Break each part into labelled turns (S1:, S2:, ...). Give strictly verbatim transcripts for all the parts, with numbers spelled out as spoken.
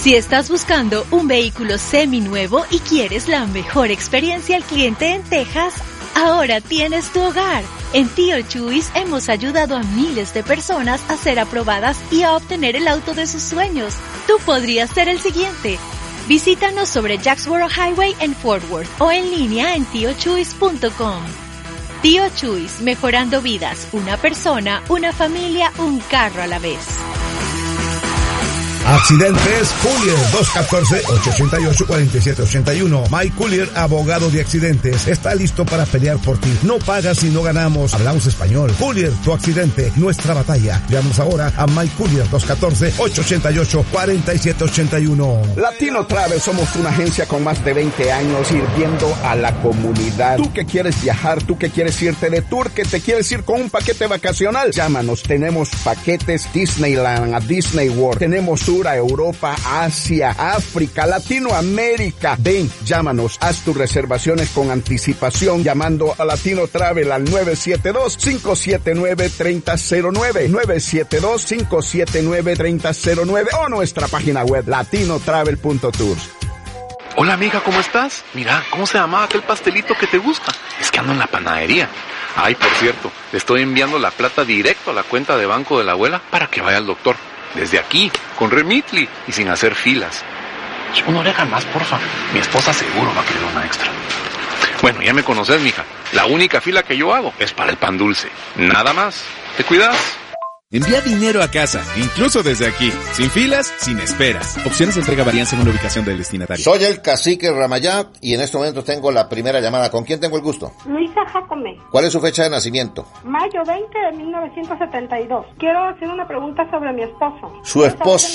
S1: Si estás buscando un vehículo seminuevo y quieres la mejor experiencia al cliente en Texas, ahora tienes tu hogar. En Tío Chuys hemos ayudado a miles de personas a ser aprobadas y a obtener el auto de sus sueños. Tú podrías ser el siguiente. Visítanos sobre Jacksboro Highway en Fort Worth o en línea en tío chuys punto com. Tío Chuys, mejorando vidas. Una persona, una familia, un carro a la vez.
S2: Accidentes Collier, dos uno cuatro, ocho ocho ocho, cuatro siete ocho uno. Mike Collier, abogado de accidentes, está listo para pelear por ti. No pagas si no ganamos. Hablamos español. Collier, tu accidente, nuestra batalla. Llamamos ahora a Mike Collier, dos uno cuatro, ocho ocho ocho, cuatro siete ocho uno.
S3: Latino Travel, somos una agencia con más de veinte años sirviendo a la comunidad. Tú que quieres viajar, tú que quieres irte de tour, que te quieres ir con un paquete vacacional, llámanos. Tenemos paquetes Disneyland a Disney World. Tenemos sur a Europa, Asia, África, Latinoamérica. Ven, llámanos, haz tus reservaciones con anticipación llamando a Latino Travel al nueve siete dos, cinco siete nueve, tres cero cero nueve, nueve siete dos, cinco siete nueve, tres cero cero nueve o nuestra página web latino travel punto tours.
S4: Hola amiga, ¿cómo estás? Mira, ¿cómo se llamaba aquel pastelito que te gusta? Es que ando en la panadería. Ay, por cierto, le estoy enviando la plata directo a la cuenta de banco de la abuela para que vaya al doctor. Desde aquí, con Remitly y sin hacer filas. Una oreja más, porfa. Mi esposa seguro va a querer una extra. Bueno, ya me conoces, mija. La única fila que yo hago es para el pan dulce. Nada más. ¿Te cuidas?
S5: Envía dinero a casa, incluso desde aquí, sin filas, sin esperas. Opciones de entrega varían según la ubicación del destinatario.
S6: Soy el cacique Ramayá y en este momento tengo la primera llamada. ¿Con quién tengo el gusto?
S7: Luisa Jacome.
S6: ¿Cuál es su fecha de nacimiento?
S7: Mayo veinte de mil novecientos setenta y dos. Quiero hacer una pregunta sobre mi esposo.
S6: Su esposo.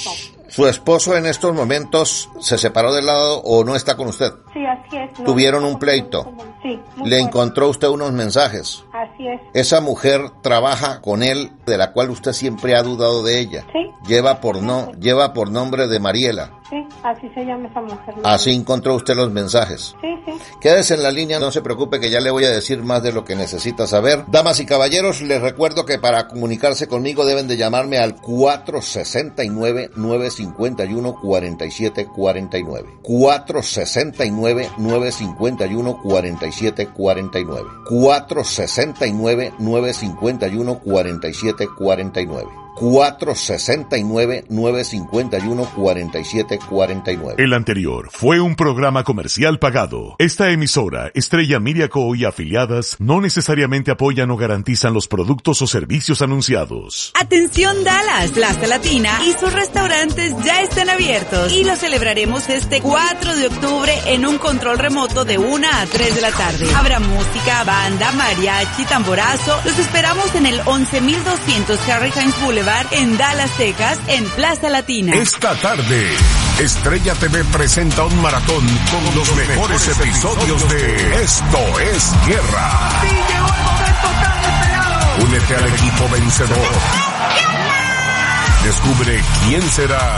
S6: ¿Su esposo en estos momentos se separó del lado o no está con usted?
S7: Sí, así es. No,
S6: ¿Tuvieron un pleito?
S7: Sí.
S6: ¿Le encontró usted unos mensajes?
S7: Así es.
S6: Esa mujer trabaja con él, de la cual usted siempre ha dudado de ella.
S7: Sí.
S6: Lleva por no, lleva por nombre de Mariela.
S7: Sí, así se llama esa mujer.
S6: Así encontró usted los mensajes.
S7: Sí, sí.
S6: Quédese en la línea, no se preocupe que ya le voy a decir más de lo que necesita saber. Damas y caballeros, les recuerdo que para comunicarse conmigo deben de llamarme al cuatro seis nueve, nueve cinco uno, cuatro siete cuatro nueve. cuatro seis nueve, nueve cinco uno, cuatro siete cuatro nueve. cuatro seis nueve, nueve cinco uno, cuatro siete cuatro nueve. cuatro seis nueve, nueve cinco uno, cuatro siete cuatro nueve.
S8: El anterior fue un programa comercial pagado. Esta emisora, Estrella Media Co. y afiliadas, no necesariamente apoyan o garantizan los productos o servicios anunciados.
S9: Atención Dallas, Plaza Latina y sus restaurantes ya están abiertos y lo celebraremos este cuatro de octubre en un control remoto de una a tres de la tarde. Habrá música, banda, mariachi, tamborazo. Los esperamos en el once mil doscientos Harry Hines Boulevard en Dallas, Texas, en Plaza Latina.
S10: Esta tarde, Estrella T V presenta un maratón con los mejores episodios de Esto es Guerra.
S11: Sí, llegó el momento tan esperado.
S10: Únete al equipo vencedor. Descubre quién será